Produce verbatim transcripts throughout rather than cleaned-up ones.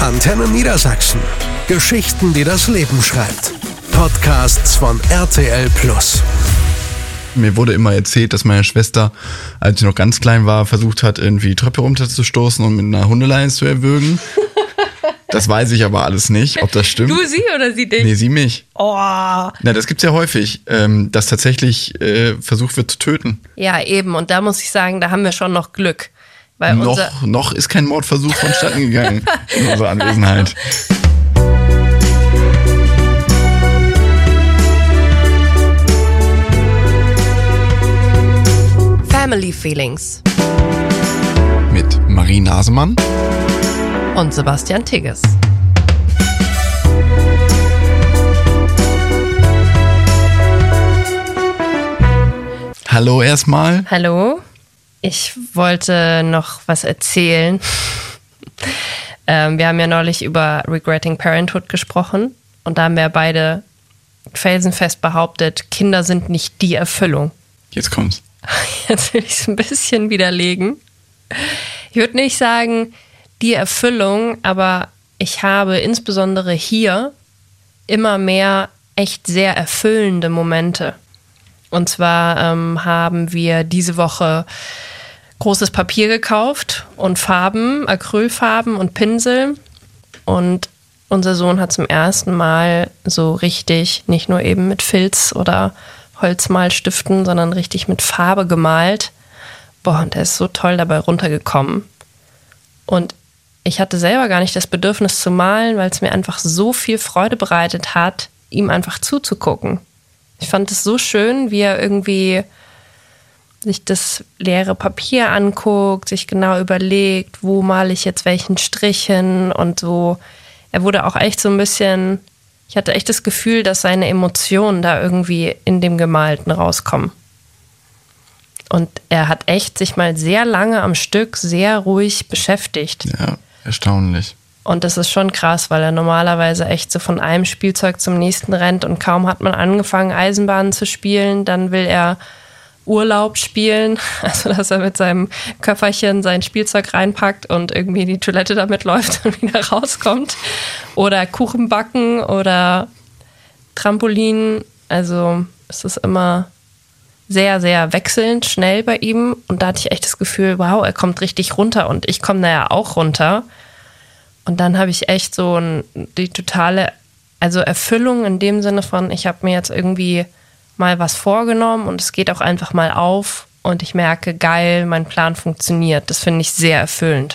Antenne Niedersachsen. Geschichten, die das Leben schreibt. Podcasts von R T L Plus. Mir wurde immer erzählt, dass meine Schwester, als sie noch ganz klein war, versucht hat, irgendwie die Treppe runterzustoßen und mit einer Hundeleine zu erwürgen. Das weiß ich aber alles nicht, ob das stimmt. Du sie oder sie dich? Nee, sie mich. Oh. Na, das gibt's ja häufig, ähm, dass tatsächlich äh, versucht wird zu töten. Ja, eben. Und da muss ich sagen, da haben wir schon noch Glück. Weil noch, unser noch ist kein Mordversuch vonstatten gegangen in unserer Anwesenheit. Family Feelings Mit Marie Nasemann und Sebastian Tigges. Hallo erstmal. Hallo. Ich wollte noch was erzählen. ähm, wir haben ja neulich über Regretting Parenthood gesprochen und da haben wir beide felsenfest behauptet, Kinder sind nicht die Erfüllung. Jetzt kommt's. Jetzt will ich es ein bisschen widerlegen. Ich würde nicht sagen, die Erfüllung, aber ich habe insbesondere hier immer mehr echt sehr erfüllende Momente. Und zwar ähm, haben wir diese Woche großes Papier gekauft und Farben, Acrylfarben und Pinsel. Und unser Sohn hat zum ersten Mal so richtig, nicht nur eben mit Filz oder Holzmalstiften, sondern richtig mit Farbe gemalt. Boah, und er ist so toll dabei runtergekommen. Und ich hatte selber gar nicht das Bedürfnis zu malen, weil es mir einfach so viel Freude bereitet hat, ihm einfach zuzugucken. Ich fand es so schön, wie er irgendwie sich das leere Papier anguckt, sich genau überlegt, wo male ich jetzt welchen Strich hin und so. Er wurde auch echt so ein bisschen, ich hatte echt das Gefühl, dass seine Emotionen da irgendwie in dem Gemalten rauskommen. Und er hat echt sich mal sehr lange am Stück sehr ruhig beschäftigt. Ja, erstaunlich. Und das ist schon krass, weil er normalerweise echt so von einem Spielzeug zum nächsten rennt und kaum hat man angefangen, Eisenbahnen zu spielen, dann will er Urlaub spielen, also dass er mit seinem Köfferchen sein Spielzeug reinpackt und irgendwie in die Toilette damit läuft und wieder rauskommt. Oder Kuchen backen oder Trampolin. Also es ist immer sehr, sehr wechselnd, schnell bei ihm. Und da hatte ich echt das Gefühl, wow, er kommt richtig runter und ich komme da ja auch runter. Und dann habe ich echt so ein, die totale, also Erfüllung in dem Sinne von, ich habe mir jetzt irgendwie mal was vorgenommen und es geht auch einfach mal auf und ich merke, geil, mein Plan funktioniert. Das finde ich sehr erfüllend.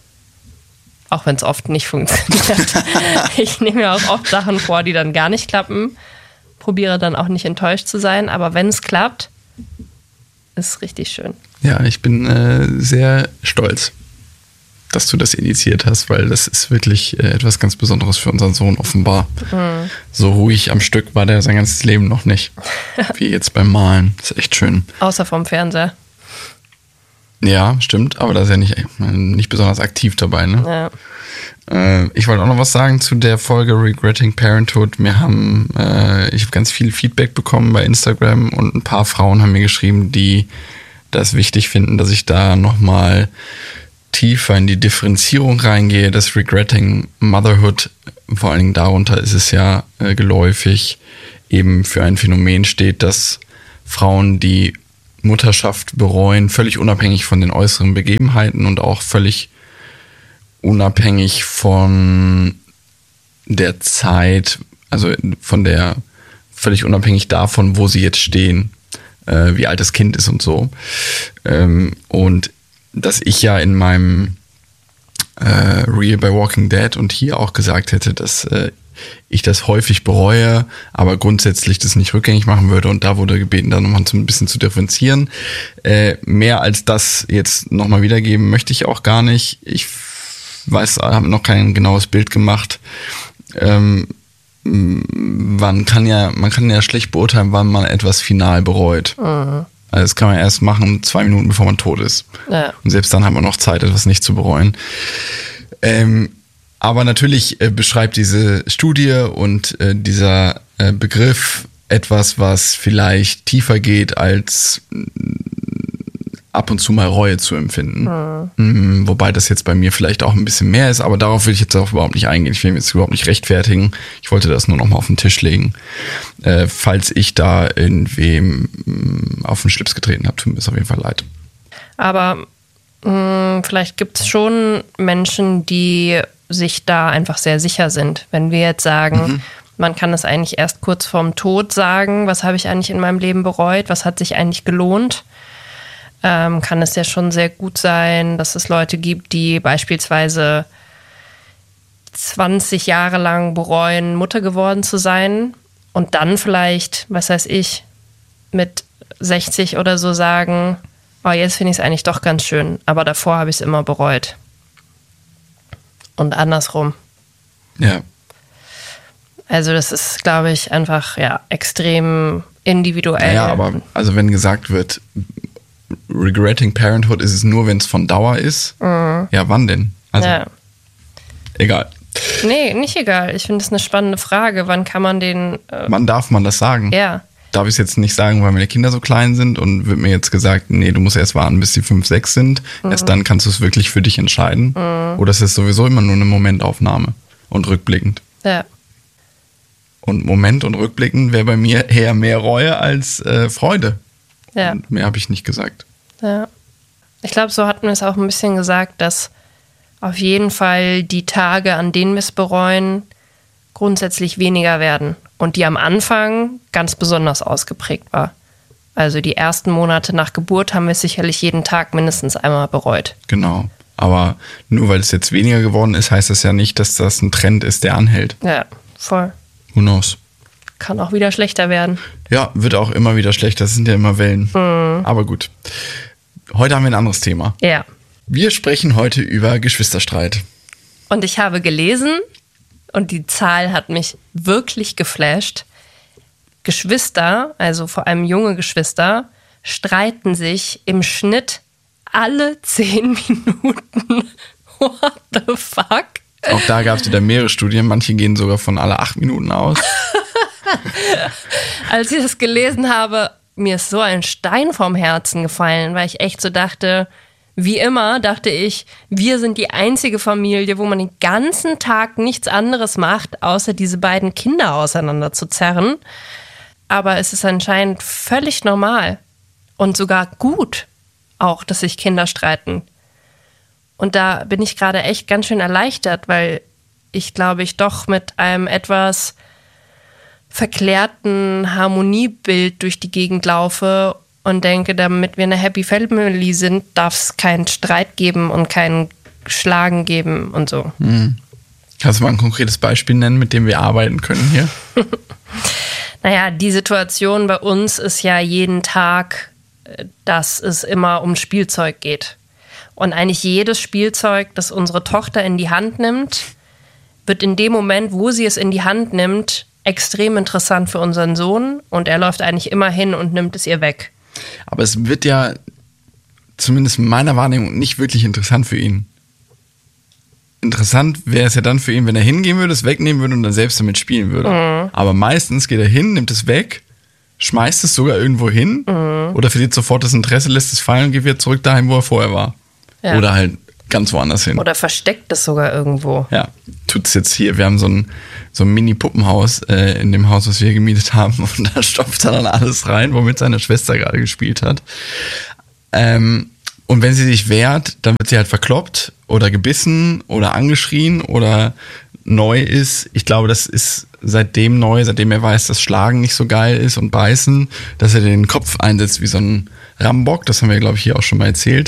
Auch wenn es oft nicht funktioniert. Ich nehme mir auch oft Sachen vor, die dann gar nicht klappen. Probiere dann auch nicht enttäuscht zu sein, aber wenn es klappt, ist es richtig schön. Ja, ich bin äh, sehr stolz, dass du das initiiert hast, weil das ist wirklich äh, etwas ganz Besonderes für unseren Sohn offenbar. Mhm. So ruhig am Stück war der sein ganzes Leben noch nicht. Wie jetzt beim Malen. Das ist echt schön. Außer vom Fernseher. Ja, stimmt, aber da ist er nicht, nicht besonders aktiv dabei, ne? Ja. Äh, ich wollte auch noch was sagen zu der Folge Regretting Parenthood. Wir haben, äh, ich habe ganz viel Feedback bekommen bei Instagram und ein paar Frauen haben mir geschrieben, die das wichtig finden, dass ich da nochmal tiefer in die Differenzierung reingehe, das Regretting Motherhood, vor allen Dingen darunter ist es ja äh, geläufig, eben für ein Phänomen steht, dass Frauen die Mutterschaft bereuen, völlig unabhängig von den äußeren Begebenheiten und auch völlig unabhängig von der Zeit, also von der, völlig unabhängig davon, wo sie jetzt stehen, äh, wie alt das Kind ist und so. Ähm, und dass ich ja in meinem äh, Reel bei Walking Dead und hier auch gesagt hätte, dass äh, ich das häufig bereue, aber grundsätzlich das nicht rückgängig machen würde und da wurde gebeten, da nochmal so ein bisschen zu differenzieren. Äh, mehr als das jetzt nochmal wiedergeben möchte ich auch gar nicht. Ich weiß, habe noch kein genaues Bild gemacht. Ähm, man kann ja, man kann ja schlecht beurteilen, wann man etwas final bereut. Mhm. Also das kann man erst machen, zwei Minuten bevor man tot ist. Ja. Und selbst dann hat man noch Zeit, etwas nicht zu bereuen. Ähm, aber natürlich äh, beschreibt diese Studie und äh, dieser äh, Begriff etwas, was vielleicht tiefer geht als ab und zu mal Reue zu empfinden. Mhm. Wobei das jetzt bei mir vielleicht auch ein bisschen mehr ist, aber darauf will ich jetzt auch überhaupt nicht eingehen. Ich will mich jetzt überhaupt nicht rechtfertigen. Ich wollte das nur noch mal auf den Tisch legen. Äh, falls ich da irgendwem mh, auf den Schlips getreten habe, tut mir das auf jeden Fall leid. Aber mh, vielleicht gibt es schon Menschen, die sich da einfach sehr sicher sind. Wenn wir jetzt sagen, mhm. man kann es eigentlich erst kurz vorm Tod sagen, was habe ich eigentlich in meinem Leben bereut, was hat sich eigentlich gelohnt, ähm, kann es ja schon sehr gut sein, dass es Leute gibt, die beispielsweise zwanzig Jahre lang bereuen, Mutter geworden zu sein und dann vielleicht, was weiß ich, mit sechzig oder so sagen, oh, jetzt finde ich es eigentlich doch ganz schön, aber davor habe ich es immer bereut. Und andersrum. Ja. Also das ist, glaube ich, einfach ja extrem individuell. Ja, aber also wenn gesagt wird, regretting Parenthood ist es nur, wenn es von Dauer ist, mhm. ja, wann denn? Also, ja. egal. Nee, nicht egal. Ich finde es eine spannende Frage. Wann kann man den... Äh, wann darf man das sagen? Ja. Darf ich es jetzt nicht sagen, weil meine Kinder so klein sind und wird mir jetzt gesagt, nee, du musst erst warten, bis die fünf, sechs sind. Mhm. Erst dann kannst du es wirklich für dich entscheiden. Mhm. Oder es ist sowieso immer nur eine Momentaufnahme und rückblickend. Ja. Und Moment und rückblickend wäre bei mir eher mehr Reue als äh, Freude. Ja. Und mehr habe ich nicht gesagt. Ja. Ich glaube, so hatten wir es auch ein bisschen gesagt, dass auf jeden Fall die Tage, an denen wir es bereuen, grundsätzlich weniger werden. Und die am Anfang ganz besonders ausgeprägt war. Also die ersten Monate nach Geburt haben wir sicherlich jeden Tag mindestens einmal bereut. Genau. Aber nur weil es jetzt weniger geworden ist, heißt das ja nicht, dass das ein Trend ist, der anhält. Ja, voll. Who knows? Kann auch wieder schlechter werden. Ja, wird auch immer wieder schlechter. Das sind ja immer Wellen. Mhm. Aber gut. Heute haben wir ein anderes Thema. Ja. Wir sprechen heute über Geschwisterstreit. Und ich habe gelesen, und die Zahl hat mich wirklich geflasht, Geschwister, also vor allem junge Geschwister, streiten sich im Schnitt alle zehn Minuten. What the fuck? Auch da gab es wieder mehrere Studien. Manche gehen sogar von alle acht Minuten aus. Als ich das gelesen habe, mir ist so ein Stein vom Herzen gefallen, weil ich echt so dachte, wie immer dachte ich, wir sind die einzige Familie, wo man den ganzen Tag nichts anderes macht, außer diese beiden Kinder auseinander zu zerren. Aber es ist anscheinend völlig normal und sogar gut auch, dass sich Kinder streiten. Und da bin ich gerade echt ganz schön erleichtert, weil ich glaube, ich doch mit einem etwas verklärten Harmoniebild durch die Gegend laufe und denke, damit wir eine Happy Family sind, darf es keinen Streit geben und kein Schlagen geben und so. Mhm. Kannst du mal ein konkretes Beispiel nennen, mit dem wir arbeiten können hier? Naja, die Situation bei uns ist ja jeden Tag, dass es immer um Spielzeug geht. Und eigentlich jedes Spielzeug, das unsere Tochter in die Hand nimmt, wird in dem Moment, wo sie es in die Hand nimmt, extrem interessant für unseren Sohn. Und er läuft eigentlich immer hin und nimmt es ihr weg. Aber es wird ja, zumindest in meiner Wahrnehmung, nicht wirklich interessant für ihn. Interessant wäre es ja dann für ihn, wenn er hingehen würde, es wegnehmen würde und dann selbst damit spielen würde. Mhm. Aber meistens geht er hin, nimmt es weg, schmeißt es sogar irgendwo hin mhm. oder verliert sofort das Interesse, lässt es fallen und geht wieder zurück dahin, wo er vorher war. Ja. Oder halt ganz woanders hin. Oder versteckt es sogar irgendwo. Ja, tut es jetzt hier. Wir haben so ein, so ein Mini-Puppenhaus äh, in dem Haus, was wir gemietet haben. Und da stopft er dann alles rein, womit seine Schwester gerade gespielt hat. Ähm, und wenn sie sich wehrt, dann wird sie halt verkloppt oder gebissen oder angeschrien oder neu ist. Ich glaube, das ist seitdem neu, seitdem er weiß, dass Schlagen nicht so geil ist und Beißen, dass er den Kopf einsetzt wie so ein Rambock. Das haben wir, glaube ich, hier auch schon mal erzählt.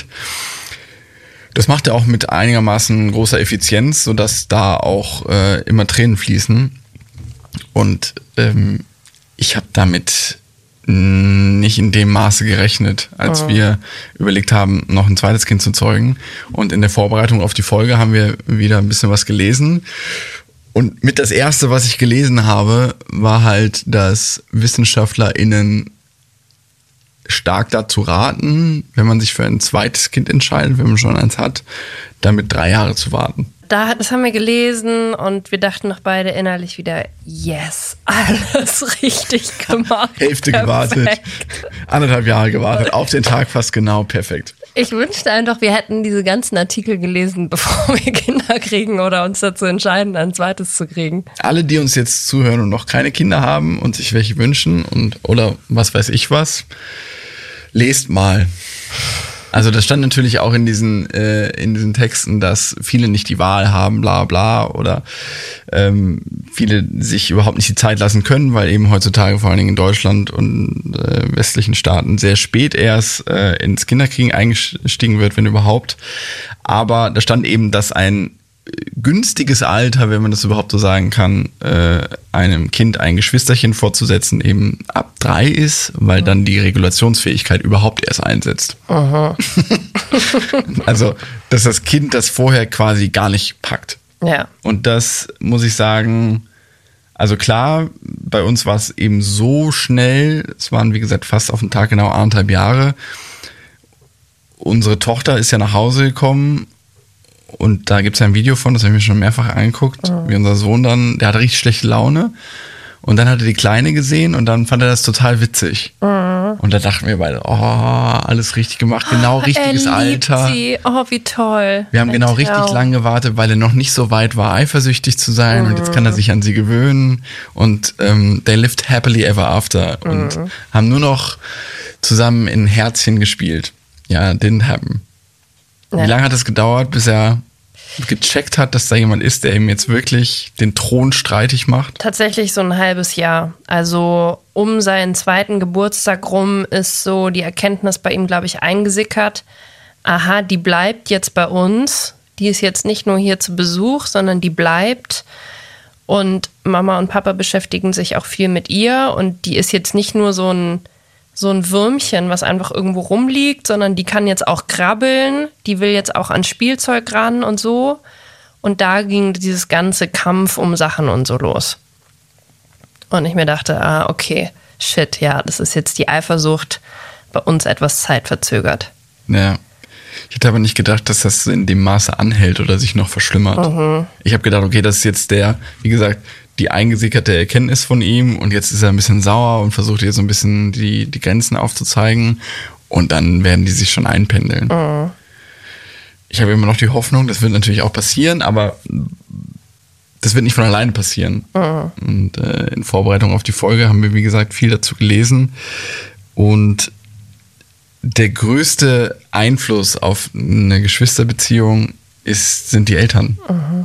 Das macht er auch mit einigermaßen großer Effizienz, sodass da auch äh, immer Tränen fließen. Und ähm, ich habe damit nicht in dem Maße gerechnet, als oh. wir überlegt haben, noch ein zweites Kind zu zeugen. Und in der Vorbereitung auf die Folge haben wir wieder ein bisschen was gelesen. Und mit das Erste, was ich gelesen habe, war halt, dass WissenschaftlerInnen stark dazu raten, wenn man sich für ein zweites Kind entscheidet, wenn man schon eins hat, damit drei Jahre zu warten. Da, das haben wir gelesen und wir dachten noch beide innerlich wieder, yes, alles richtig gemacht. Hälfte perfekt. gewartet, anderthalb Jahre gewartet, auf den Tag fast genau, perfekt. Ich wünschte einfach, wir hätten diese ganzen Artikel gelesen, bevor wir Kinder kriegen oder uns dazu entscheiden, ein zweites zu kriegen. Alle, die uns jetzt zuhören und noch keine Kinder haben und sich welche wünschen und oder was weiß ich was, lest mal. Also das stand natürlich auch in diesen äh, in diesen Texten, dass viele nicht die Wahl haben, bla bla, oder ähm, viele sich überhaupt nicht die Zeit lassen können, weil eben heutzutage vor allen Dingen in Deutschland und äh, westlichen Staaten sehr spät erst äh, ins Kinderkriegen eingestiegen wird, wenn überhaupt. Aber da stand eben, dass ein günstiges Alter, wenn man das überhaupt so sagen kann, äh, einem Kind ein Geschwisterchen vorzusetzen, eben ab drei ist, weil dann die Regulationsfähigkeit überhaupt erst einsetzt. Aha. Also, dass das Kind das vorher quasi gar nicht packt. Ja. Und das muss ich sagen, also klar, bei uns war es eben so schnell, es waren wie gesagt fast auf den Tag genau anderthalb Jahre. Unsere Tochter ist ja nach Hause gekommen. Und da gibt es ja ein Video von, das habe ich mir schon mehrfach angeguckt, mhm. wie unser Sohn dann, der hatte richtig schlechte Laune. Und dann hat er die Kleine gesehen und dann fand er das total witzig. Mhm. Und da dachten wir beide, oh, alles richtig gemacht, genau richtiges er liebt Alter. Sie. Oh, wie toll. Wir haben genau Traum. richtig lange gewartet, weil er noch nicht so weit war, eifersüchtig zu sein. Mhm. Und jetzt kann er sich an sie gewöhnen. Und ähm, they lived happily ever after. Mhm. Und haben nur noch zusammen in Herzchen gespielt. Ja, didn't happen. Ja. Wie lange hat es gedauert, bis er gecheckt hat, dass da jemand ist, der ihm jetzt wirklich den Thron streitig macht? Tatsächlich so ein halbes Jahr. Also um seinen zweiten Geburtstag rum ist so die Erkenntnis bei ihm, glaube ich, eingesickert. Aha, die bleibt jetzt bei uns. Die ist jetzt nicht nur hier zu Besuch, sondern die bleibt. Und Mama und Papa beschäftigen sich auch viel mit ihr. Und die ist jetzt nicht nur so ein so ein Würmchen, was einfach irgendwo rumliegt, sondern die kann jetzt auch krabbeln, die will jetzt auch an Spielzeug ran und so. Und da ging dieses ganze Kampf um Sachen und so los. Und ich mir dachte, ah, okay, shit, ja, das ist jetzt die Eifersucht bei uns etwas zeitverzögert. Ja, ich hätte aber nicht gedacht, dass das in dem Maße anhält oder sich noch verschlimmert. Mhm. Ich habe gedacht, okay, das ist jetzt der, wie gesagt, die eingesickerte Erkenntnis von ihm und jetzt ist er ein bisschen sauer und versucht jetzt so ein bisschen die, die Grenzen aufzuzeigen und dann werden die sich schon einpendeln. Mhm. Ich habe immer noch die Hoffnung, das wird natürlich auch passieren, aber das wird nicht von alleine passieren. Mhm. Und äh, in Vorbereitung auf die Folge haben wir, wie gesagt, viel dazu gelesen und der größte Einfluss auf eine Geschwisterbeziehung ist, sind die Eltern. Mhm.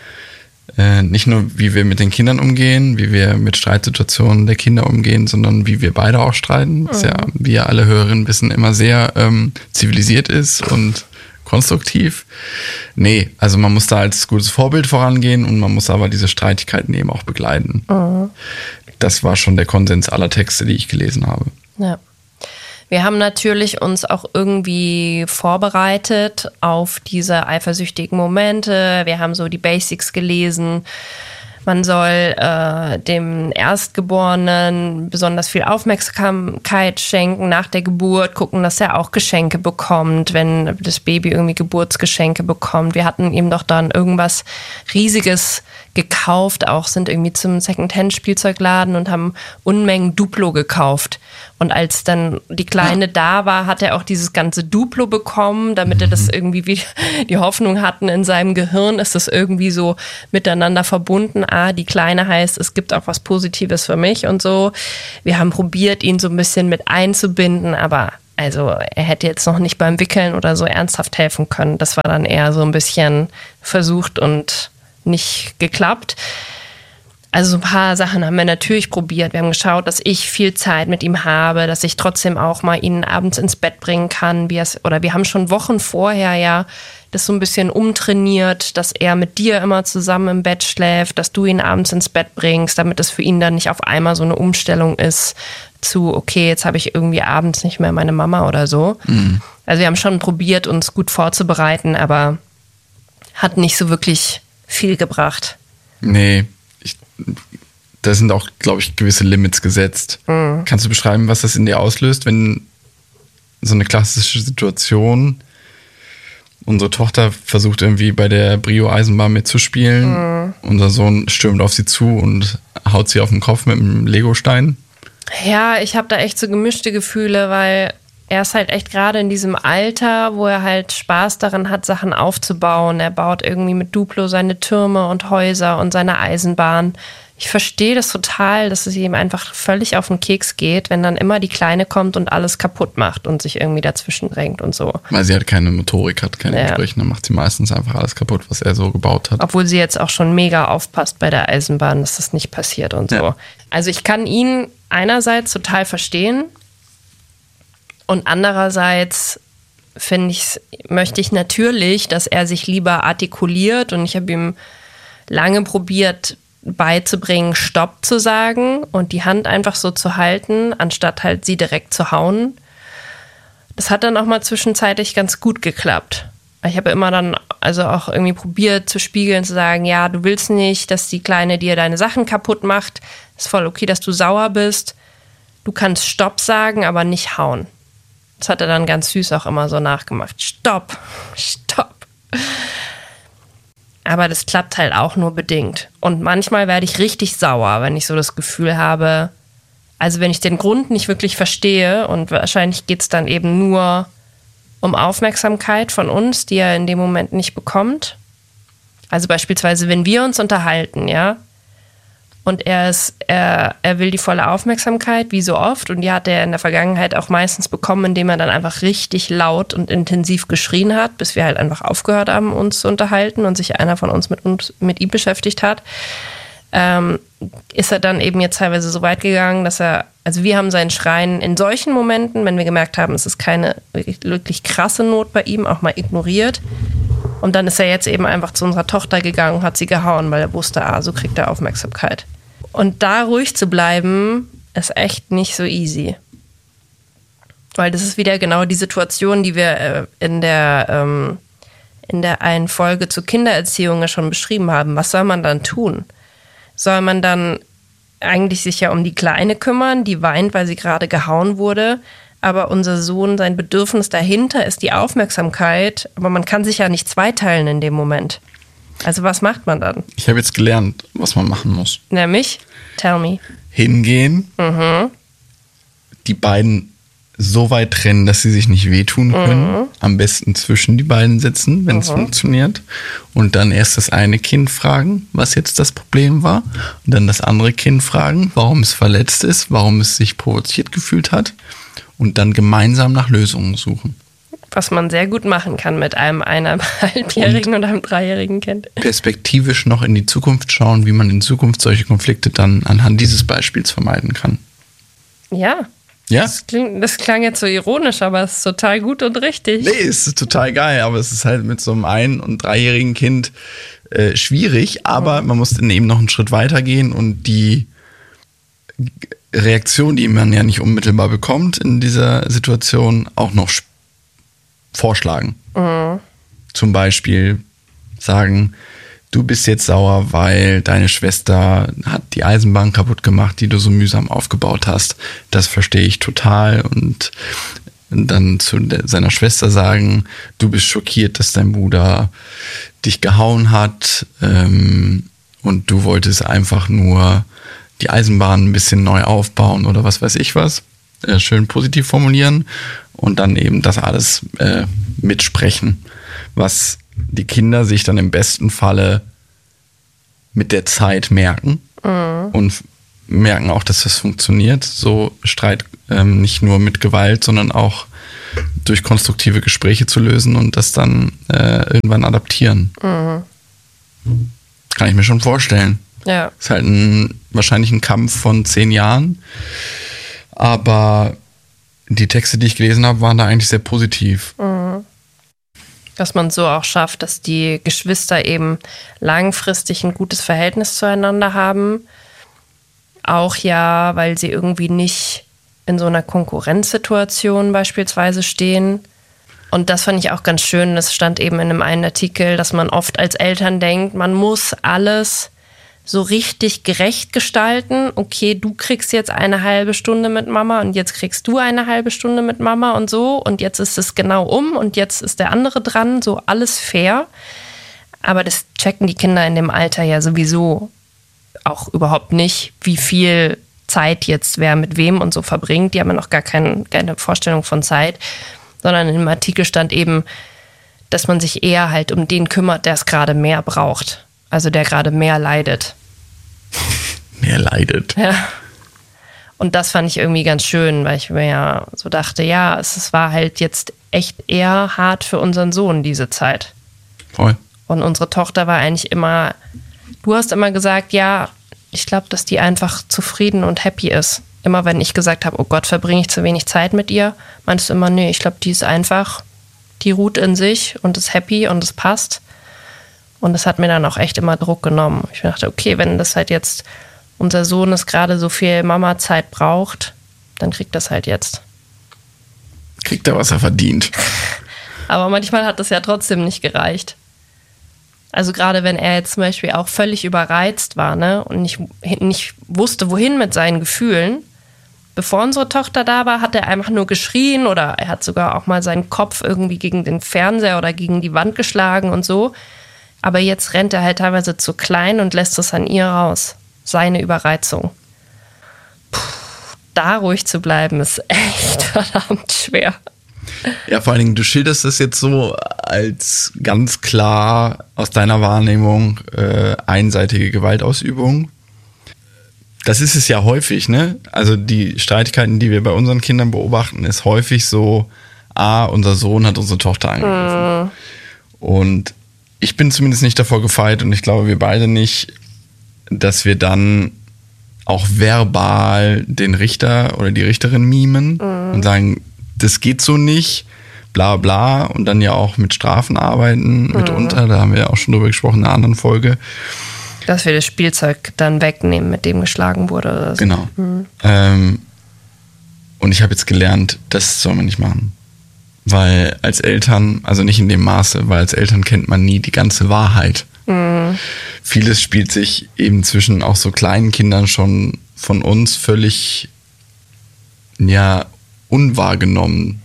Äh, nicht nur, wie wir mit den Kindern umgehen, wie wir mit Streitsituationen der Kinder umgehen, sondern wie wir beide auch streiten, was mhm. ja, wie ja alle Hörerinnen wissen, immer sehr ähm, zivilisiert ist und konstruktiv. Nee, also man muss da als gutes Vorbild vorangehen und man muss aber diese Streitigkeiten eben auch begleiten. Mhm. Das war schon der Konsens aller Texte, die ich gelesen habe. Ja. Wir haben natürlich uns auch irgendwie vorbereitet auf diese eifersüchtigen Momente. Wir haben so die Basics gelesen. Man soll äh, dem Erstgeborenen besonders viel Aufmerksamkeit schenken nach der Geburt, gucken, dass er auch Geschenke bekommt, wenn das Baby irgendwie Geburtsgeschenke bekommt. Wir hatten ihm doch dann irgendwas Riesiges gekauft, auch sind irgendwie zum Secondhand-Spielzeugladen und haben Unmengen Duplo gekauft. Und als dann die Kleine ja. da war, hat er auch dieses ganze Duplo bekommen, damit mhm. er das irgendwie wie die Hoffnung hatten, in seinem Gehirn ist das irgendwie so miteinander verbunden. Ah, die Kleine heißt, es gibt auch was Positives für mich und so. Wir haben probiert, ihn so ein bisschen mit einzubinden, aber also er hätte jetzt noch nicht beim Wickeln oder so ernsthaft helfen können. Das war dann eher so ein bisschen versucht und nicht geklappt. Also so ein paar Sachen haben wir natürlich probiert. Wir haben geschaut, dass ich viel Zeit mit ihm habe, dass ich trotzdem auch mal ihn abends ins Bett bringen kann. Wie es, oder wir haben schon Wochen vorher ja das so ein bisschen umtrainiert, dass er mit dir immer zusammen im Bett schläft, dass du ihn abends ins Bett bringst, damit es für ihn dann nicht auf einmal so eine Umstellung ist zu, okay, jetzt habe ich irgendwie abends nicht mehr meine Mama oder so. Mhm. Also wir haben schon probiert, uns gut vorzubereiten, aber hat nicht so wirklich viel gebracht. Nee, ich, da sind auch, glaube ich, gewisse Limits gesetzt. Mhm. Kannst du beschreiben, was das in dir auslöst, wenn so eine klassische Situation, Unsere Tochter versucht irgendwie bei der Brio-Eisenbahn mitzuspielen. Mhm. Unser Sohn stürmt auf sie zu und haut sie auf den Kopf mit einem Legostein. Ja, ich habe da echt so gemischte Gefühle, weil er ist halt echt gerade in diesem Alter, wo er halt Spaß daran hat, Sachen aufzubauen. Er baut irgendwie mit Duplo seine Türme und Häuser und seine Eisenbahn. Ich verstehe das total, dass es ihm einfach völlig auf den Keks geht, wenn dann immer die Kleine kommt und alles kaputt macht und sich irgendwie dazwischen drängt und so. Weil sie halt keine Motorik hat, keine ja. Sprüche, dann macht sie meistens einfach alles kaputt, was er so gebaut hat. Obwohl sie jetzt auch schon mega aufpasst bei der Eisenbahn, dass das nicht passiert und so. Ja. Also ich kann ihn einerseits total verstehen und andererseits finde ich, möchte ich natürlich, dass er sich lieber artikuliert und ich habe ihm lange probiert, beizubringen, Stopp zu sagen und die Hand einfach so zu halten, anstatt halt sie direkt zu hauen. Das hat dann auch mal zwischenzeitlich ganz gut geklappt. Ich habe immer dann also auch irgendwie probiert zu spiegeln, zu sagen, ja, du willst nicht, dass die Kleine dir deine Sachen kaputt macht. Ist voll okay, dass du sauer bist. Du kannst Stopp sagen, aber nicht hauen. Das hat er dann ganz süß auch immer so nachgemacht. Stopp, stopp. Aber das klappt halt auch nur bedingt. Und manchmal werde ich richtig sauer, wenn ich so das Gefühl habe, also wenn ich den Grund nicht wirklich verstehe und wahrscheinlich geht es dann eben nur um Aufmerksamkeit von uns, die er in dem Moment nicht bekommt. Also beispielsweise, wenn wir uns unterhalten, ja, und er ist, er, er will die volle Aufmerksamkeit, wie so oft, und die hat er in der Vergangenheit auch meistens bekommen, indem er dann einfach richtig laut und intensiv geschrien hat, bis wir halt einfach aufgehört haben, uns zu unterhalten und sich einer von uns mit uns mit ihm beschäftigt hat. Ähm, ist er dann eben jetzt teilweise so weit gegangen, dass er, also wir haben seinen Schreien in solchen Momenten, wenn wir gemerkt haben, es ist keine wirklich, wirklich krasse Not bei ihm, auch mal ignoriert. Und dann ist er jetzt eben einfach zu unserer Tochter gegangen und hat sie gehauen, weil er wusste, ah, so kriegt er Aufmerksamkeit. Und da ruhig zu bleiben, ist echt nicht so easy. Weil das ist wieder genau die Situation, die wir in der, ähm, in der einen Folge zur Kindererziehung ja schon beschrieben haben. Was soll man dann tun? Soll man dann eigentlich sich ja um die Kleine kümmern, die weint, weil sie gerade gehauen wurde, aber unser Sohn, sein Bedürfnis dahinter ist die Aufmerksamkeit, aber man kann sich ja nicht zweiteilen in dem Moment. Also was macht man dann? Ich habe jetzt gelernt, was man machen muss. Nämlich? Tell me. Hingehen, mhm. die beiden so weit trennen, dass sie sich nicht wehtun können. Mhm. Am besten zwischen die beiden sitzen, wenn es mhm. funktioniert. Und dann erst das eine Kind fragen, was jetzt das Problem war. Und dann das andere Kind fragen, warum es verletzt ist, warum es sich provoziert gefühlt hat. Und dann gemeinsam nach Lösungen suchen. Was man sehr gut machen kann mit einem eineinhalbjährigen und, und einem dreijährigen Kind. Perspektivisch noch in die Zukunft schauen, wie man in Zukunft solche Konflikte dann anhand dieses Beispiels vermeiden kann. Ja. Ja? Das, klingt, das klang jetzt so ironisch, aber es ist total gut und richtig. Nee, es ist total geil, aber es ist halt mit so einem ein- und dreijährigen Kind äh, schwierig, aber mhm. man muss dann eben noch einen Schritt weiter gehen und die Reaktion, die man ja nicht unmittelbar bekommt in dieser Situation, auch noch vorschlagen. Mhm. Zum Beispiel sagen, du bist jetzt sauer, weil deine Schwester hat die Eisenbahn kaputt gemacht, die du so mühsam aufgebaut hast. Das verstehe ich total. Und dann zu seiner Schwester sagen, du bist schockiert, dass dein Bruder dich gehauen hat ähm, und du wolltest einfach nur die Eisenbahn ein bisschen neu aufbauen oder was weiß ich was. Äh, schön positiv formulieren und dann eben das alles äh, mitsprechen, was die Kinder sich dann im besten Falle mit der Zeit merken mhm. und merken auch, dass das funktioniert. So Streit ähm, nicht nur mit Gewalt, sondern auch durch konstruktive Gespräche zu lösen und das dann äh, irgendwann adaptieren. Mhm. Kann ich mir schon vorstellen. Ja. Ist halt ein, wahrscheinlich ein Kampf von zehn Jahren. Aber die Texte, die ich gelesen habe, waren da eigentlich sehr positiv. Mhm. Dass man so auch schafft, dass die Geschwister eben langfristig ein gutes Verhältnis zueinander haben. Auch ja, weil sie irgendwie nicht in so einer Konkurrenzsituation beispielsweise stehen. Und das fand ich auch ganz schön. Das stand eben in einem einen Artikel, dass man oft als Eltern denkt, man muss alles so richtig gerecht gestalten. Okay, du kriegst jetzt eine halbe Stunde mit Mama und jetzt kriegst du eine halbe Stunde mit Mama und so und jetzt ist es genau um und jetzt ist der andere dran, so alles fair. Aber das checken die Kinder in dem Alter ja sowieso auch überhaupt nicht, wie viel Zeit jetzt wer mit wem und so verbringt. Die haben ja noch gar kein, keine Vorstellung von Zeit, sondern im Artikel stand eben, dass man sich eher halt um den kümmert, der es gerade mehr braucht. Also der gerade mehr leidet. Mehr leidet. Ja. Und das fand ich irgendwie ganz schön, weil ich mir ja so dachte, ja, es, es war halt jetzt echt eher hart für unseren Sohn, diese Zeit. Voll. Und unsere Tochter war eigentlich immer, du hast immer gesagt, ja, ich glaube, dass die einfach zufrieden und happy ist. Immer wenn ich gesagt habe, oh Gott, verbringe ich zu wenig Zeit mit ihr, meinst du immer, nee, ich glaube, die ist einfach, die ruht in sich und ist happy und es passt. Und das hat mir dann auch echt immer Druck genommen. Ich dachte, okay, wenn das halt jetzt, unser Sohn ist gerade so viel Mama-Zeit braucht, dann kriegt das halt jetzt. Kriegt er, was er verdient. Aber manchmal hat das ja trotzdem nicht gereicht. Also gerade wenn er jetzt zum Beispiel auch völlig überreizt war, ne, und nicht, nicht wusste, wohin mit seinen Gefühlen. Bevor unsere Tochter da war, hat er einfach nur geschrien oder er hat sogar auch mal seinen Kopf irgendwie gegen den Fernseher oder gegen die Wand geschlagen und so. Aber jetzt rennt er halt teilweise zu klein und lässt es an ihr raus. Seine Überreizung. Puh, da ruhig zu bleiben, ist echt verdammt schwer. Ja, vor allen Dingen, du schilderst das jetzt so als ganz klar aus deiner Wahrnehmung äh, einseitige Gewaltausübung. Das ist es ja häufig, ne? Also die Streitigkeiten, die wir bei unseren Kindern beobachten, ist häufig so, ah, unser Sohn hat unsere Tochter angegriffen. Mm. Und ich bin zumindest nicht davor gefeit und ich glaube, wir beide nicht, dass wir dann auch verbal den Richter oder die Richterin mimen mm. und sagen, das geht so nicht, bla bla, und dann ja auch mit Strafen arbeiten, mm. mitunter, da haben wir ja auch schon drüber gesprochen in einer anderen Folge. Dass wir das Spielzeug dann wegnehmen, mit dem geschlagen wurde. Oder so. Genau. Mhm. Ähm, und ich habe jetzt gelernt, das soll man nicht machen. Weil als Eltern, also nicht in dem Maße, weil als Eltern kennt man nie die ganze Wahrheit. Mhm. Vieles spielt sich eben zwischen auch so kleinen Kindern schon von uns völlig, ja, unwahrgenommen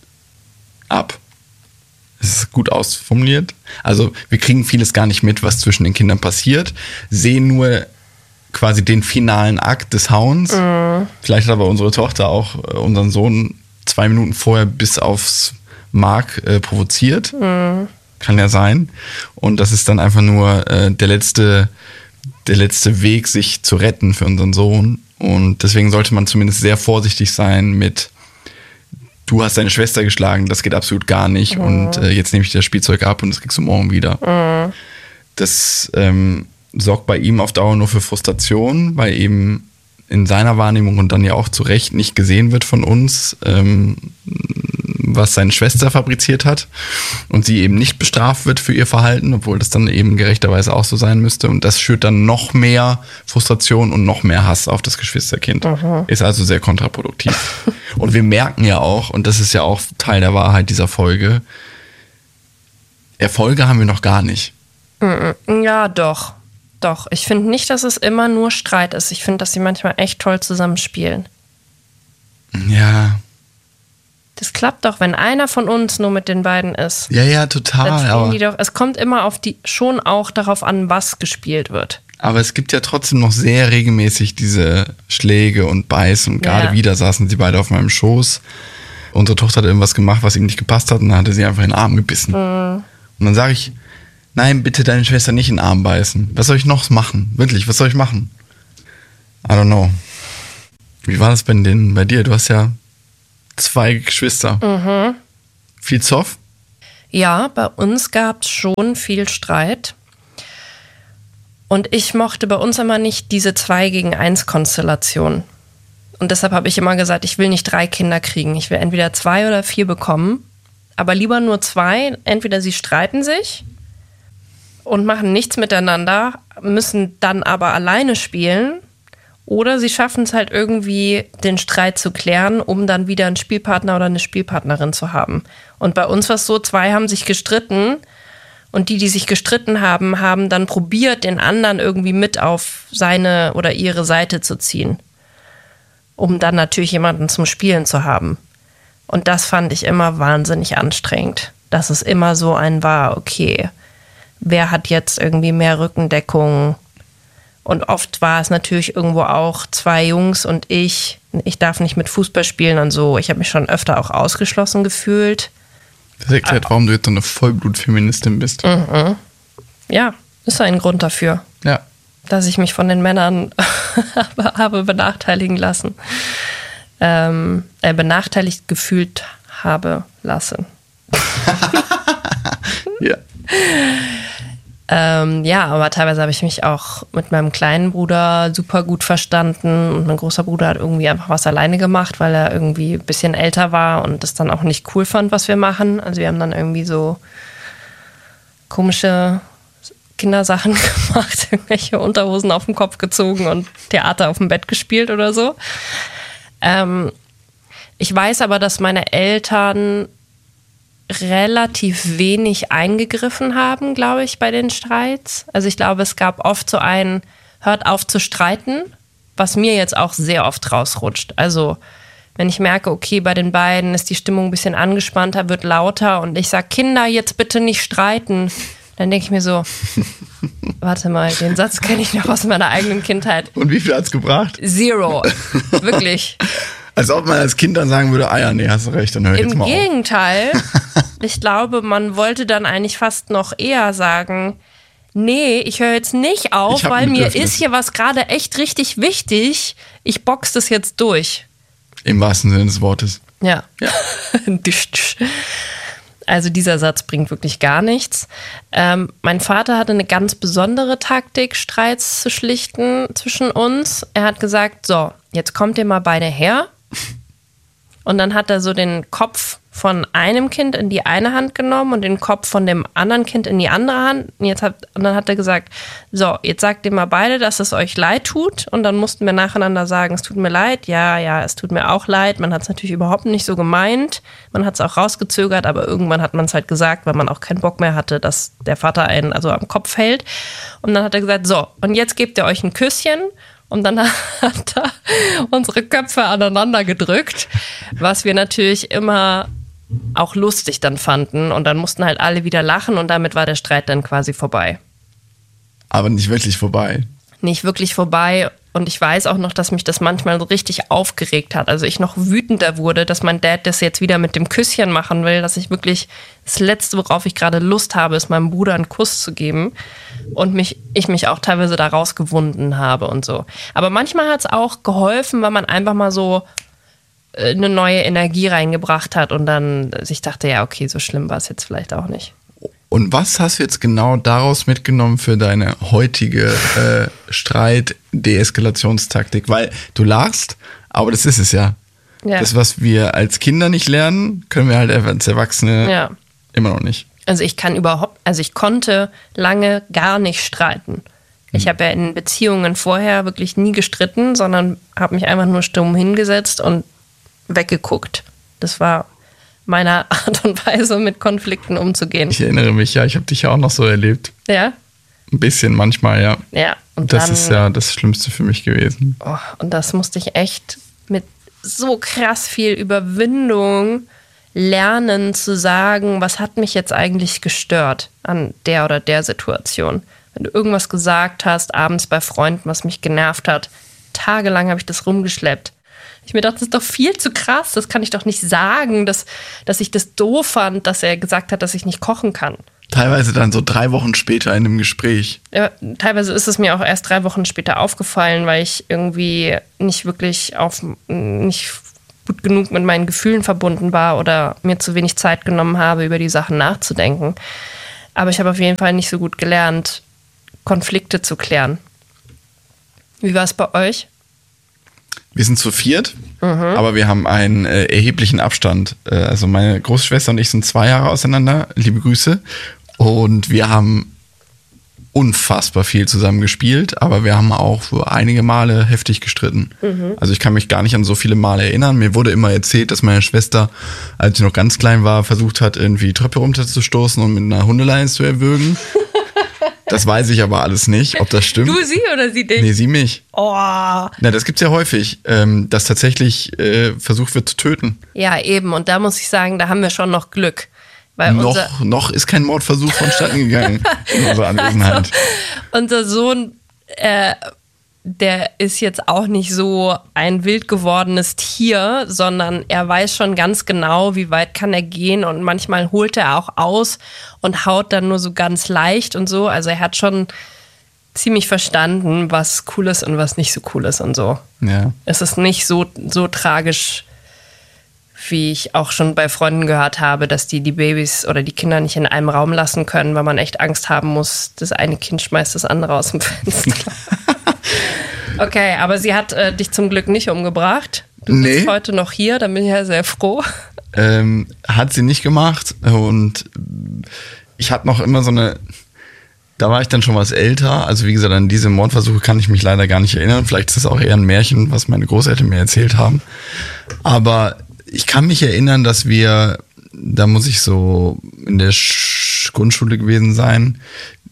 ab. Es ist gut ausformuliert. Also wir kriegen vieles gar nicht mit, was zwischen den Kindern passiert, sehen nur quasi den finalen Akt des Hauens. Mhm. Vielleicht hat aber unsere Tochter auch äh, unseren Sohn zwei Minuten vorher bis aufs Mark äh, provoziert. Mhm. Kann ja sein. Und das ist dann einfach nur äh, der letzte, der letzte Weg, sich zu retten für unseren Sohn. Und deswegen sollte man zumindest sehr vorsichtig sein mit: Du hast deine Schwester geschlagen, das geht absolut gar nicht. Mhm. Und äh, jetzt nehme ich dir das Spielzeug ab und das kriegst du morgen wieder. Mhm. Das ähm, sorgt bei ihm auf Dauer nur für Frustration, weil eben in seiner Wahrnehmung und dann ja auch zu Recht nicht gesehen wird von uns, ähm, was seine Schwester fabriziert hat. Und sie eben nicht bestraft wird für ihr Verhalten, obwohl das dann eben gerechterweise auch so sein müsste. Und das schürt dann noch mehr Frustration und noch mehr Hass auf das Geschwisterkind. Mhm. Ist also sehr kontraproduktiv. Und wir merken ja auch, und das ist ja auch Teil der Wahrheit dieser Folge, Erfolge haben wir noch gar nicht. Ja, doch. Doch. Ich finde nicht, dass es immer nur Streit ist. Ich finde, dass sie manchmal echt toll zusammenspielen. Ja. Das klappt doch, wenn einer von uns nur mit den beiden ist. Ja, ja, total. Dann spielen aber die doch, es kommt immer auf die, schon auch darauf an, was gespielt wird. Aber es gibt ja trotzdem noch sehr regelmäßig diese Schläge und Beißen. Und gerade Ja. wieder saßen sie beide auf meinem Schoß. Unsere Tochter hat irgendwas gemacht, was ihm nicht gepasst hat, und dann hatte sie einfach in den Arm gebissen. Mhm. Und dann sage ich: Nein, bitte deine Schwester nicht in den Arm beißen. Was soll ich noch machen? Wirklich, was soll ich machen? I don't know. Wie war das bei denen, bei dir? Du hast ja zwei Geschwister. Mhm. Viel Zoff? Ja, bei uns gab es schon viel Streit. Und ich mochte bei uns immer nicht diese zwei gegen eins Konstellation. Und deshalb habe ich immer gesagt, ich will nicht drei Kinder kriegen. Ich will entweder zwei oder vier bekommen. Aber lieber nur zwei. Entweder sie streiten sich und machen nichts miteinander, müssen dann aber alleine spielen. Oder sie schaffen es halt irgendwie, den Streit zu klären, um dann wieder einen Spielpartner oder eine Spielpartnerin zu haben. Und bei uns war es so, zwei haben sich gestritten Und die, die sich gestritten haben, haben dann probiert, den anderen irgendwie mit auf seine oder ihre Seite zu ziehen, um dann natürlich jemanden zum Spielen zu haben. Und das fand ich immer wahnsinnig anstrengend, dass es immer so ein war, okay, wer hat jetzt irgendwie mehr Rückendeckung? Und oft war es natürlich irgendwo auch zwei Jungs und ich. Ich darf nicht mit Fußball spielen und so. Ich habe mich schon öfter auch ausgeschlossen gefühlt. Das erklärt, warum du jetzt so eine Vollblut-Feministin bist. Mhm. Ja, ist ein Grund dafür. Ja. Dass ich mich von den Männern habe benachteiligen lassen. Ähm, äh, benachteiligt gefühlt habe lassen. Ja. Ähm, ja, aber teilweise habe ich mich auch mit meinem kleinen Bruder super gut verstanden und mein großer Bruder hat irgendwie einfach was alleine gemacht, weil er irgendwie ein bisschen älter war und das dann auch nicht cool fand, was wir machen. Also wir haben dann irgendwie so komische Kindersachen gemacht, irgendwelche Unterhosen auf den Kopf gezogen und Theater auf dem Bett gespielt oder so. Ähm, ich weiß aber, dass meine Eltern relativ wenig eingegriffen haben, glaube ich, bei den Streits. Also ich glaube, es gab oft so ein hört auf zu streiten, was mir jetzt auch sehr oft rausrutscht. Also wenn ich merke, okay, bei den beiden ist die Stimmung ein bisschen angespannter, wird lauter und ich sage, Kinder, jetzt bitte nicht streiten, dann denke ich mir so, warte mal, den Satz kenne ich noch aus meiner eigenen Kindheit. Und wie viel hat's gebracht? Zero. Wirklich. Als ob man als Kind dann sagen würde, ah ja, nee, hast du recht, dann hör ich jetzt mal auf. Im Gegenteil, ich glaube, man wollte dann eigentlich fast noch eher sagen, nee, ich höre jetzt nicht auf, weil mir ist hier was gerade echt richtig wichtig. Ich box das jetzt durch. Im wahrsten Sinne des Wortes. Ja. Ja. Also dieser Satz bringt wirklich gar nichts. Ähm, mein Vater hatte eine ganz besondere Taktik, Streits zu schlichten zwischen uns. Er hat gesagt, so, jetzt kommt ihr mal beide her. Und dann hat er so den Kopf von einem Kind in die eine Hand genommen und den Kopf von dem anderen Kind in die andere Hand. Und, jetzt hat, und dann hat er gesagt, so, jetzt sagt ihr mal beide, dass es euch leid tut. Und dann mussten wir nacheinander sagen, es tut mir leid. Ja, ja, es tut mir auch leid. Man hat es natürlich überhaupt nicht so gemeint. Man hat es auch rausgezögert, aber irgendwann hat man es halt gesagt, weil man auch keinen Bock mehr hatte, dass der Vater einen also am Kopf hält. Und dann hat er gesagt, so, und jetzt gebt ihr euch ein Küsschen. Und dann hat er unsere Köpfe aneinander gedrückt, was wir natürlich immer auch lustig dann fanden. Und dann mussten halt alle wieder lachen und damit war der Streit dann quasi vorbei. Aber nicht wirklich vorbei. Nicht wirklich vorbei. Und ich weiß auch noch, dass mich das manchmal so richtig aufgeregt hat. Also ich noch wütender wurde, dass mein Dad das jetzt wieder mit dem Küsschen machen will, dass ich wirklich das Letzte, worauf ich gerade Lust habe, ist meinem Bruder einen Kuss zu geben. Und mich, ich mich auch teilweise da rausgewunden habe und so. Aber manchmal hat es auch geholfen, weil man einfach mal so eine neue Energie reingebracht hat und dann sich dachte, ja, okay, so schlimm war es jetzt vielleicht auch nicht. Und was hast du jetzt genau daraus mitgenommen für deine heutige äh, Streit-Deeskalationstaktik? Weil du lachst, aber das ist es ja. ja. Das, was wir als Kinder nicht lernen, können wir halt als Erwachsene ja. immer noch nicht. Also ich kann überhaupt, also ich konnte lange gar nicht streiten. Ich habe ja in Beziehungen vorher wirklich nie gestritten, sondern habe mich einfach nur stumm hingesetzt und weggeguckt. Das war meine Art und Weise, mit Konflikten umzugehen. Ich erinnere mich, ja, ich habe dich ja auch noch so erlebt. Ja? Ein bisschen manchmal, ja. Ja. Und das dann, ist ja das Schlimmste für mich gewesen. Oh, und das musste ich echt mit so krass viel Überwindung lernen zu sagen, was hat mich jetzt eigentlich gestört an der oder der Situation. Wenn du irgendwas gesagt hast, abends bei Freunden, was mich genervt hat, tagelang habe ich das rumgeschleppt. Ich mir dachte, das ist doch viel zu krass, das kann ich doch nicht sagen, dass, dass ich das doof fand, dass er gesagt hat, dass ich nicht kochen kann. Teilweise dann so drei Wochen später in einem Gespräch. Ja, teilweise ist es mir auch erst drei Wochen später aufgefallen, weil ich irgendwie nicht wirklich auf, nicht gut genug mit meinen Gefühlen verbunden war oder mir zu wenig Zeit genommen habe, über die Sachen nachzudenken. Aber ich habe auf jeden Fall nicht so gut gelernt, Konflikte zu klären. Wie war es bei euch? Wir sind zu viert, mhm. aber wir haben einen äh, erheblichen Abstand. Äh, also meine Großschwester und ich sind zwei Jahre auseinander. Liebe Grüße. Und wir haben unfassbar viel zusammen gespielt, aber wir haben auch einige Male heftig gestritten. Mhm. Also ich kann mich gar nicht an so viele Male erinnern. Mir wurde immer erzählt, dass meine Schwester, als sie noch ganz klein war, versucht hat, irgendwie Treppe runterzustoßen und mit einer Hundeleine zu erwürgen. Das weiß ich aber alles nicht, ob das stimmt. Du sie oder sie dich? Nee, sie mich. Oh. Na, das gibt's ja häufig, ähm, dass tatsächlich äh, versucht wird zu töten. Ja, eben. Und da muss ich sagen, da haben wir schon noch Glück. Weil noch, unser, noch ist kein Mordversuch vonstatten gegangen in unserer Anwesenheit. Also, unser Sohn, äh, der ist jetzt auch nicht so ein wild gewordenes Tier, sondern er weiß schon ganz genau, wie weit kann er gehen und manchmal holt er auch aus und haut dann nur so ganz leicht und so. Also er hat schon ziemlich verstanden, was cool ist und was nicht so cool ist und so. Ja. Es ist nicht so, so tragisch, wie ich auch schon bei Freunden gehört habe, dass die die Babys oder die Kinder nicht in einem Raum lassen können, weil man echt Angst haben muss, das eine Kind schmeißt das andere aus dem Fenster. Okay, aber sie hat äh, dich zum Glück nicht umgebracht. Du nee. bist heute noch hier, da bin ich ja sehr froh. Ähm, hat sie nicht gemacht und ich hatte noch immer so eine, da war ich dann schon was älter, also wie gesagt, an diese Mordversuche kann ich mich leider gar nicht erinnern, vielleicht ist das auch eher ein Märchen, was meine Großeltern mir erzählt haben, aber ich kann mich erinnern, dass wir, da muss ich so in der Sch- Grundschule gewesen sein,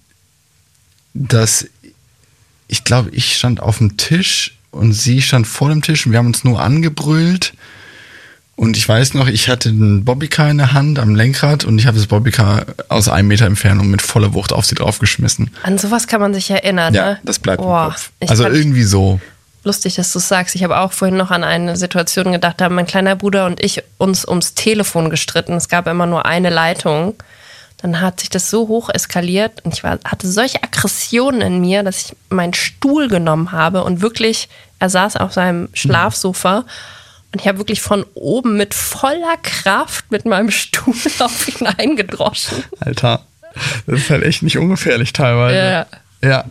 dass ich glaube, ich stand auf dem Tisch und sie stand vor dem Tisch und wir haben uns nur angebrüllt. Und ich weiß noch, ich hatte einen Bobbycar in der Hand am Lenkrad und ich habe das Bobbycar aus einem Meter Entfernung mit voller Wucht auf sie draufgeschmissen. An sowas kann man sich erinnern, ja, ne? Das bleibt Boah, im Kopf. Also irgendwie so. Lustig, dass du es sagst. Ich habe auch vorhin noch an eine Situation gedacht, da haben mein kleiner Bruder und ich uns ums Telefon gestritten. Es gab immer nur eine Leitung. Dann hat sich das so hoch eskaliert und ich war, hatte solche Aggressionen in mir, dass ich meinen Stuhl genommen habe und wirklich, er saß auf seinem Schlafsofa und ich habe wirklich von oben mit voller Kraft mit meinem Stuhl auf ihn eingedroschen. Alter, das ist halt echt nicht ungefährlich teilweise. Ja. Ja,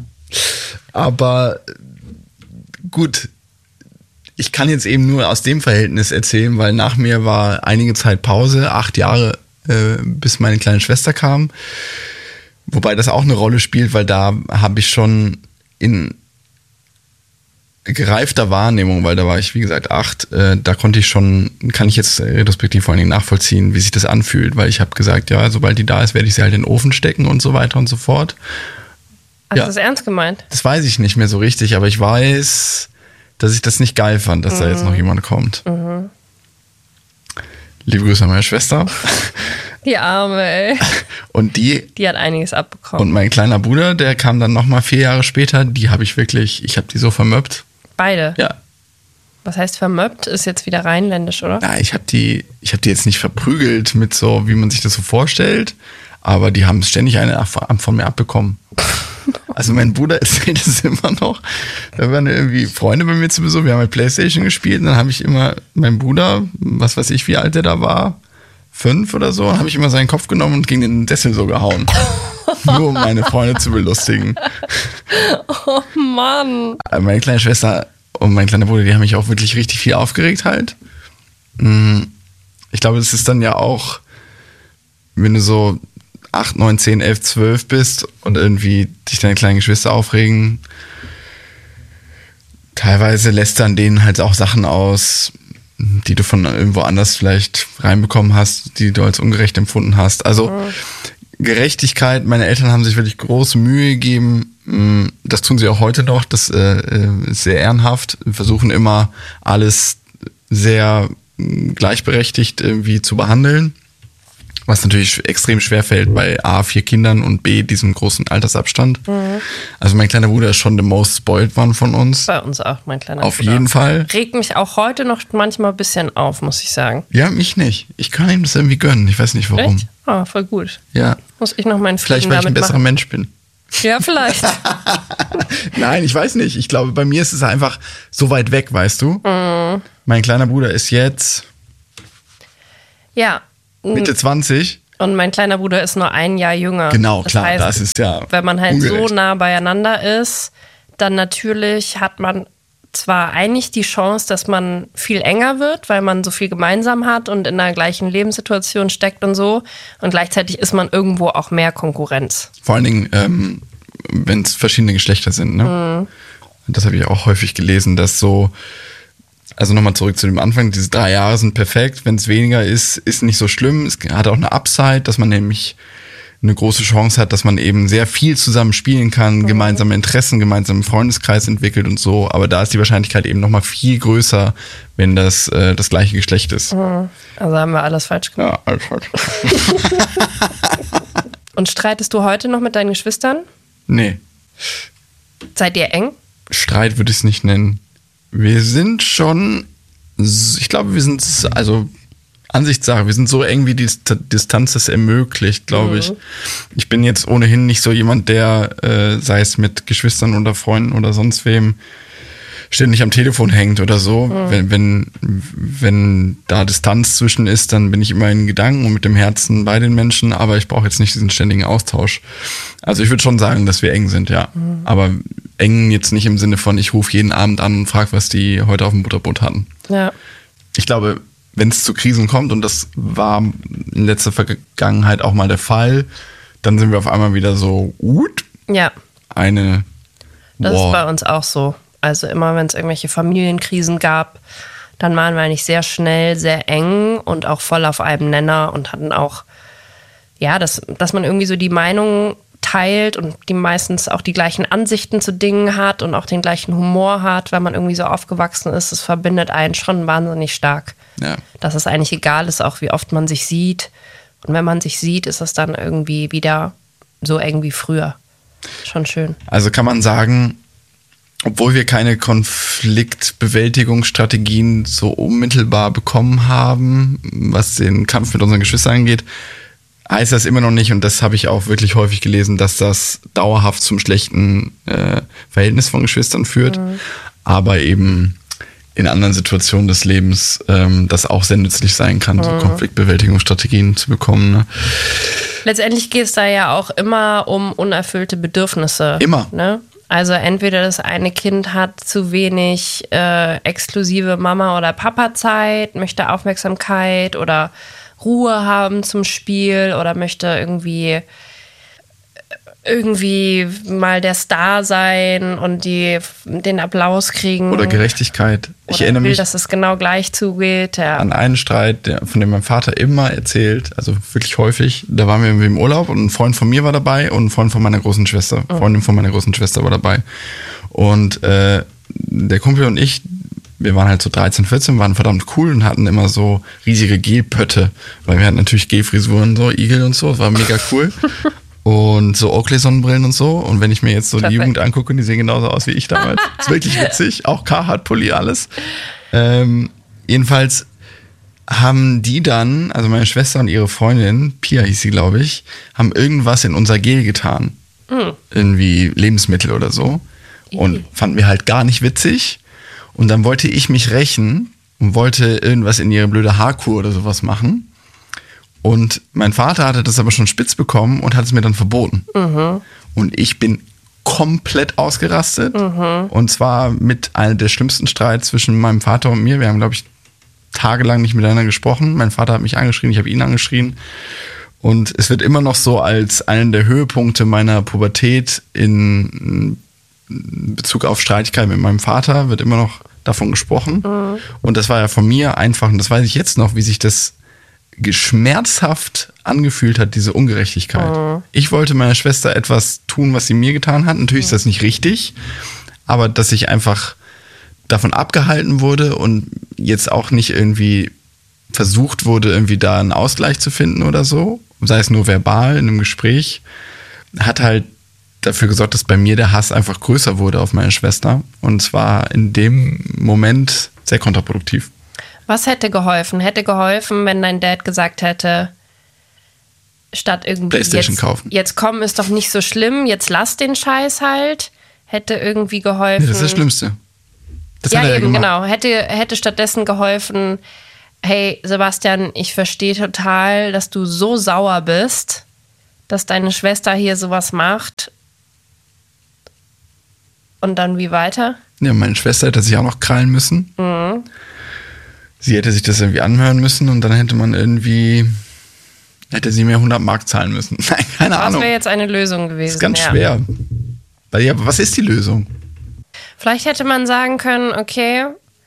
aber gut, ich kann jetzt eben nur aus dem Verhältnis erzählen, weil nach mir war einige Zeit Pause, acht Jahre, äh, bis meine kleine Schwester kam. Wobei das auch eine Rolle spielt, weil da habe ich schon in gereifter Wahrnehmung, weil da war ich, wie gesagt, acht, äh, da konnte ich schon, kann ich jetzt retrospektiv vor allen Dingen nachvollziehen, wie sich das anfühlt, weil ich habe gesagt, ja, sobald die da ist, werde ich sie halt in den Ofen stecken und so weiter und so fort. Hast ja. du das ernst gemeint? Das weiß ich nicht mehr so richtig, aber ich weiß, dass ich das nicht geil fand, dass mhm. da jetzt noch jemand kommt. Mhm. Liebe Grüße an meine Schwester. Die Arme, ey. Und die... Die hat einiges abbekommen. Und mein kleiner Bruder, der kam dann nochmal vier Jahre später, die habe ich wirklich, ich habe die so vermöppt. Beide? Ja. Was heißt vermöppt? Ist jetzt wieder rheinländisch, oder? Ja, ich habe die, ich habe die jetzt nicht verprügelt mit so, wie man sich das so vorstellt, aber die haben ständig eine von mir abbekommen. Also mein Bruder erzählt es immer noch. Da waren irgendwie Freunde bei mir zu Besuch, wir haben halt Playstation gespielt und dann habe ich immer meinen Bruder, was weiß ich, wie alt der da war, fünf oder so, habe ich immer seinen Kopf genommen und gegen den Sessel so gehauen. Nur um meine Freunde zu belustigen. Oh Mann. Meine kleine Schwester und mein kleiner Bruder, die haben mich auch wirklich richtig viel aufgeregt halt. Ich glaube, das ist dann ja auch, wenn du so acht, neun, zehn, elf, zwölf bist und irgendwie dich deine kleinen Geschwister aufregen, teilweise lässt dann denen halt auch Sachen aus, die du von irgendwo anders vielleicht reinbekommen hast, die du als ungerecht empfunden hast. Also mhm. Gerechtigkeit, meine Eltern haben sich wirklich große Mühe gegeben, das tun sie auch heute noch, das äh, ist sehr ehrenhaft, wir versuchen immer alles sehr gleichberechtigt irgendwie zu behandeln. Was natürlich extrem schwer fällt bei A, vier Kindern und B, diesem großen Altersabstand. Mhm. Also mein kleiner Bruder ist schon the most spoiled one von uns. Bei uns auch, mein kleiner Auf Bruder. jeden Fall. Regt mich auch heute noch manchmal ein bisschen auf, muss ich sagen. Ja, mich nicht. Ich kann ihm das irgendwie gönnen. Ich weiß nicht warum. Echt? Ah, voll gut. Ja. Muss ich noch meinen Frieden Vielleicht, weil ich ein besserer machen. Mensch bin. Ja, vielleicht. Nein, ich weiß nicht. Ich glaube, bei mir ist es einfach so weit weg, weißt du? Mhm. Mein kleiner Bruder ist jetzt ja. Mitte zwanzig. Und mein kleiner Bruder ist nur ein Jahr jünger. Genau, das klar, heißt, das ist ja wenn man halt ungerecht. so nah beieinander ist, dann natürlich hat man zwar eigentlich die Chance, dass man viel enger wird, weil man so viel gemeinsam hat und in der gleichen Lebenssituation steckt und so. Und gleichzeitig ist man irgendwo auch mehr Konkurrenz. Vor allen Dingen, ähm, wenn es verschiedene Geschlechter sind. Ne? Mhm. Das habe ich auch häufig gelesen, dass so, also nochmal zurück zu dem Anfang, diese drei Jahre sind perfekt, wenn es weniger ist, ist nicht so schlimm. Es hat auch eine Upside, dass man nämlich eine große Chance hat, dass man eben sehr viel zusammen spielen kann, mhm. gemeinsame Interessen, gemeinsamen Freundeskreis entwickelt und so. Aber da ist die Wahrscheinlichkeit eben nochmal viel größer, wenn das äh, das gleiche Geschlecht ist. Mhm. Also haben wir alles falsch gemacht. Ja, alles falsch. Und streitest du heute noch mit deinen Geschwistern? Nee. Seid ihr eng? Streit würde ich es nicht nennen. Wir sind schon, ich glaube, wir sind, also Ansichtssache, wir sind so eng, wie die Distanz es ermöglicht, glaube mhm. ich. Ich bin jetzt ohnehin nicht so jemand, der, äh, sei es mit Geschwistern oder Freunden oder sonst wem, ständig am Telefon hängt oder so. Mhm. Wenn, wenn, wenn da Distanz zwischen ist, dann bin ich immer in Gedanken und mit dem Herzen bei den Menschen, aber ich brauche jetzt nicht diesen ständigen Austausch. Also ich würde schon sagen, dass wir eng sind, ja. Mhm. Aber eng jetzt nicht im Sinne von, ich rufe jeden Abend an und frage, was die heute auf dem Butterbrot hatten. Ja. Ich glaube, wenn es zu Krisen kommt, und das war in letzter Vergangenheit auch mal der Fall, dann sind wir auf einmal wieder so, gut, ja. eine Das wow. ist bei uns auch so. Also immer, wenn es irgendwelche Familienkrisen gab, dann waren wir eigentlich sehr schnell, sehr eng und auch voll auf einem Nenner und hatten auch, ja, dass, dass man irgendwie so die Meinung teilt und die meistens auch die gleichen Ansichten zu Dingen hat und auch den gleichen Humor hat, weil man irgendwie so aufgewachsen ist. Das verbindet einen schon wahnsinnig stark. Ja. Dass es eigentlich egal ist, auch wie oft man sich sieht. Und wenn man sich sieht, ist es dann irgendwie wieder so eng wie früher. Schon schön. Also kann man sagen, obwohl wir keine Konfliktbewältigungsstrategien so unmittelbar bekommen haben, was den Kampf mit unseren Geschwistern angeht, heißt das immer noch nicht, und das habe ich auch wirklich häufig gelesen, dass das dauerhaft zum schlechten äh, Verhältnis von Geschwistern führt, mhm. aber eben in anderen Situationen des Lebens ähm, das auch sehr nützlich sein kann, mhm. so Konfliktbewältigungsstrategien zu bekommen. Ne? Letztendlich geht es da ja auch immer um unerfüllte Bedürfnisse. Immer. Ne? Also entweder das eine Kind hat zu wenig äh, exklusive Mama- oder Papa-Zeit, möchte Aufmerksamkeit oder Ruhe haben zum Spiel oder möchte irgendwie irgendwie mal der Star sein und die, den Applaus kriegen. Oder Gerechtigkeit. Ich oder erinnere will, mich, dass es genau gleich zugeht. Ja. An einen Streit, der, von dem mein Vater immer erzählt, also wirklich häufig. Da waren wir irgendwie im Urlaub und ein Freund von mir war dabei und ein Freund von meiner großen Schwester. Mhm. Freundin von meiner großen Schwester war dabei. Und äh, der Kumpel und ich, wir waren halt so dreizehn, vierzehn, waren verdammt cool und hatten immer so riesige Gelpötte. Weil wir hatten natürlich Gelfrisuren, so Igel und so. Das war mega cool. Und so Oakley-Sonnenbrillen und so. Und wenn ich mir jetzt so Perfekt. Die Jugend angucke, die sehen genauso aus wie ich damals. Das ist wirklich witzig. Auch Carhartt-Pulli, alles. Ähm, jedenfalls haben die dann, also meine Schwester und ihre Freundin, Pia hieß sie, glaube ich, haben irgendwas in unser Gel getan. Mhm. Irgendwie Lebensmittel oder so. Und fanden wir halt gar nicht witzig. Und dann wollte ich mich rächen und wollte irgendwas in ihre blöde Haarkur oder sowas machen. Und mein Vater hatte das aber schon spitz bekommen und hat es mir dann verboten. Mhm. Und ich bin komplett ausgerastet. Mhm. Und zwar mit einem der schlimmsten Streits zwischen meinem Vater und mir. Wir haben, glaube ich, tagelang nicht miteinander gesprochen. Mein Vater hat mich angeschrien, ich habe ihn angeschrien. Und es wird immer noch so als einen der Höhepunkte meiner Pubertät in Bezug auf Streitigkeit mit meinem Vater wird immer noch davon gesprochen. Mhm. Und das war ja von mir einfach, und das weiß ich jetzt noch, wie sich das schmerzhaft angefühlt hat, diese Ungerechtigkeit. Mhm. Ich wollte meiner Schwester etwas tun, was sie mir getan hat. Natürlich ist das nicht richtig, aber dass ich einfach davon abgehalten wurde und jetzt auch nicht irgendwie versucht wurde, irgendwie da einen Ausgleich zu finden oder so, sei es nur verbal in einem Gespräch, hat halt dafür gesorgt, dass bei mir der Hass einfach größer wurde auf meine Schwester. Und zwar in dem Moment sehr kontraproduktiv. Was hätte geholfen? Hätte geholfen, wenn dein Dad gesagt hätte, statt irgendwie PlayStation jetzt, kaufen. Jetzt komm, ist doch nicht so schlimm, jetzt lass den Scheiß halt. Hätte irgendwie geholfen. Nee, das ist das Schlimmste. Das ja, hat er eben, ja genau. Hätte, hätte stattdessen geholfen, hey, Sebastian, ich verstehe total, dass du so sauer bist, dass deine Schwester hier sowas macht. Und dann wie weiter? Ja, meine Schwester hätte sich auch noch krallen müssen. Mhm. Sie hätte sich das irgendwie anhören müssen und dann hätte man irgendwie, hätte sie mir hundert Mark zahlen müssen. Nein, keine das Ahnung. Das wäre jetzt eine Lösung gewesen. Das ist ganz ja. schwer. Weil ja, was ist die Lösung? Vielleicht hätte man sagen können, okay,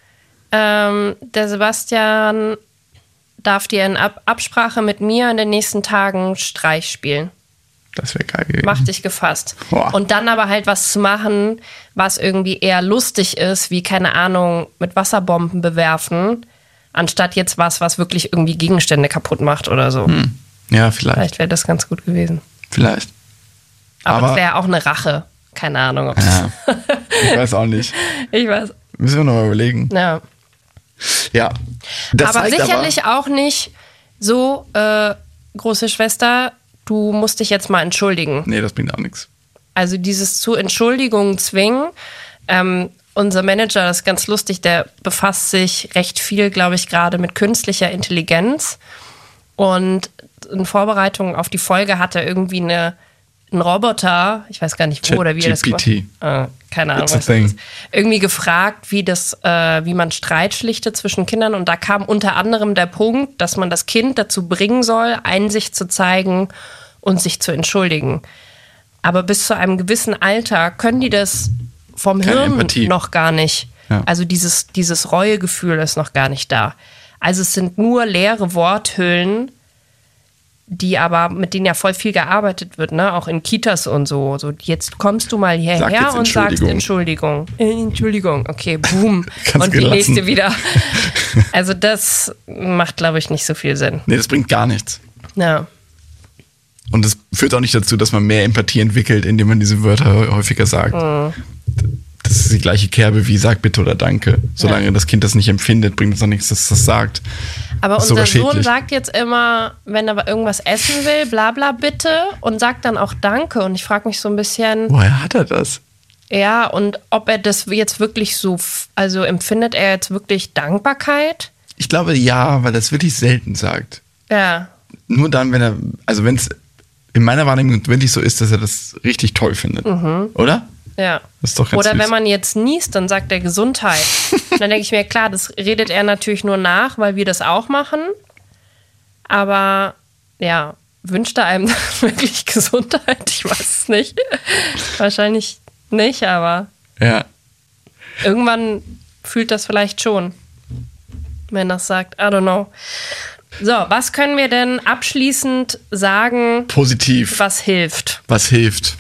ähm, der Sebastian darf dir in Ab- Absprache mit mir in den nächsten Tagen Streich spielen. Das wäre geil gewesen. Mach dich gefasst. Boah. Und dann aber halt was zu machen, was irgendwie eher lustig ist, wie, keine Ahnung, mit Wasserbomben bewerfen, anstatt jetzt was, was wirklich irgendwie Gegenstände kaputt macht oder so. Hm. Ja, vielleicht. Vielleicht wäre das ganz gut gewesen. Vielleicht. Aber, Aber es wäre auch eine Rache. Keine Ahnung, ob Ja. Ich weiß auch nicht. Ich weiß. Müssen wir nochmal überlegen. Ja. Ja. Das aber zeigt sicherlich auch nicht so, äh, große Schwester, du musst dich jetzt mal entschuldigen. Nee, das bringt auch nichts. Also dieses zu Entschuldigungen zwingen. Ähm, unser Manager, das ist ganz lustig, der befasst sich recht viel, glaube ich, gerade mit künstlicher Intelligenz. Und in Vorbereitung auf die Folge hat er irgendwie eine, einen Roboter, ich weiß gar nicht wo Chat oder wie er das gemacht G P T. hat. Äh, keine Ahnung, It's a was das thing. ist. Irgendwie gefragt, wie, das, äh, wie man Streit schlichtet zwischen Kindern. Und da kam unter anderem der Punkt, dass man das Kind dazu bringen soll, Einsicht zu zeigen und sich zu entschuldigen. Aber bis zu einem gewissen Alter können die das vom Keine Hirn Empathie. noch gar nicht. Ja. Also dieses, dieses Reuegefühl ist noch gar nicht da. Also es sind nur leere Worthüllen, die aber, mit denen ja voll viel gearbeitet wird, ne? Auch in Kitas und so. So, jetzt kommst du mal Sag hierher jetzt und sagst Entschuldigung. Entschuldigung. Äh, Entschuldigung, okay, boom. Ganz Und die gelassen. nächste wieder. Also das macht, glaube ich, nicht so viel Sinn. Nee, das bringt gar nichts. Ja. Und es führt auch nicht dazu, dass man mehr Empathie entwickelt, indem man diese Wörter häufiger sagt. Mhm. Das ist die gleiche Kerbe wie sag bitte oder danke. Solange Ja. das Kind das nicht empfindet, bringt es auch nichts, dass es das sagt. Aber Das ist unser sogar Sohn schädlich. sagt jetzt immer, wenn er irgendwas essen will, bla bla bitte und sagt dann auch Danke. Und ich frage mich so ein bisschen, Woher hat er das? ja, und ob er das jetzt wirklich so, f- also empfindet er jetzt wirklich Dankbarkeit? Ich glaube ja, weil er es wirklich selten sagt. Ja. Nur dann, wenn er, also wenn es in meiner Wahrnehmung wirklich so ist, dass er das richtig toll findet. Oder? Ja. Das ist doch ganz Oder süß. wenn man jetzt niest, dann sagt er Gesundheit. Und dann denke ich mir, klar, das redet er natürlich nur nach, weil wir das auch machen. Aber ja, wünscht er einem wirklich Gesundheit? Ich weiß es nicht. Wahrscheinlich nicht, aber Ja. irgendwann fühlt das vielleicht schon, wenn das sagt. I don't know. So, was können wir denn abschließend sagen, Positiv. was hilft? Was hilft?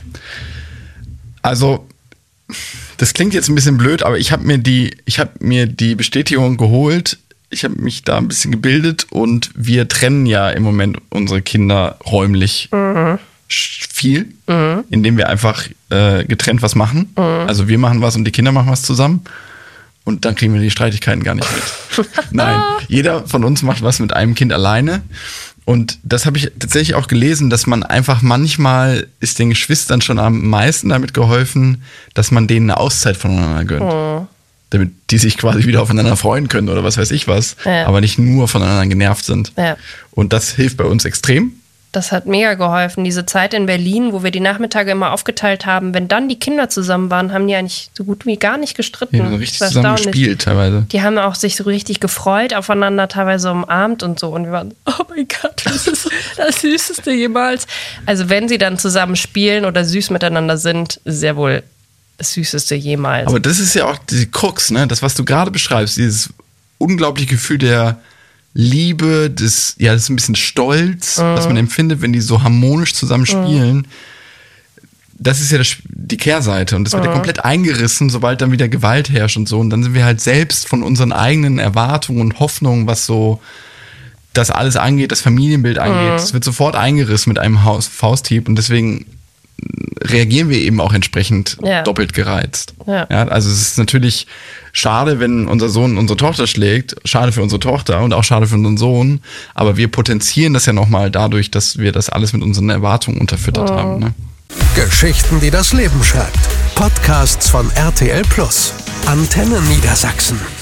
Also, das klingt jetzt ein bisschen blöd, aber ich habe mir die, ich habe mir die Bestätigung geholt. Ich habe mich da ein bisschen gebildet und wir trennen ja im Moment unsere Kinder räumlich sch- viel, indem wir einfach äh, getrennt was machen. Also wir machen was und die Kinder machen was zusammen. Und dann kriegen wir die Streitigkeiten gar nicht mit. Nein, jeder von uns macht was mit einem Kind alleine. Und das habe ich tatsächlich auch gelesen, dass man einfach manchmal ist den Geschwistern schon am meisten damit geholfen, dass man denen eine Auszeit voneinander gönnt. Damit die sich quasi wieder aufeinander freuen können oder was weiß ich was, Ja. aber nicht nur voneinander genervt sind. Ja. Und das hilft bei uns extrem. Das hat mega geholfen. Diese Zeit in Berlin, wo wir die Nachmittage immer aufgeteilt haben, wenn dann die Kinder zusammen waren, haben die eigentlich so gut wie gar nicht gestritten. Die haben so richtig Das war zusammen erstaunlich. gespielt teilweise. Die haben auch sich so richtig gefreut aufeinander, teilweise umarmt und so. Und wir waren, oh mein Gott, das ist das Süßeste jemals. Also wenn sie dann zusammen spielen oder süß miteinander sind, ist sehr wohl das Süßeste jemals. Aber das ist ja auch die Krux, ne? Das, was du gerade beschreibst, dieses unglaubliche Gefühl der Liebe, des, ja, das ist ein bisschen Stolz, was man empfindet, wenn die so harmonisch zusammen spielen. Das ist ja das, die Kehrseite. Und das wird ja komplett eingerissen, sobald dann wieder Gewalt herrscht und so. Und dann sind wir halt selbst von unseren eigenen Erwartungen und Hoffnungen, was so das alles angeht, das Familienbild angeht, das wird sofort eingerissen mit einem Haus, Fausthieb. Und deswegen reagieren wir eben auch entsprechend Ja. doppelt gereizt. Ja. Ja, also es ist natürlich schade, wenn unser Sohn unsere Tochter schlägt, schade für unsere Tochter und auch schade für unseren Sohn, aber wir potenzieren das ja nochmal dadurch, dass wir das alles mit unseren Erwartungen unterfüttert haben. Ne? Geschichten, die das Leben schreibt. Podcasts von R T L Plus. Antenne Niedersachsen.